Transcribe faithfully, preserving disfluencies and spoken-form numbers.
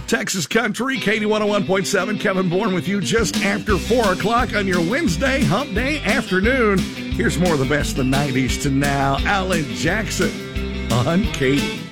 Texas Country, Katie one oh one point seven. Kevin Bourne with you just after four o'clock on your Wednesday hump day afternoon. Here's more of the best of the nineties to now. Alan Jackson on Katie.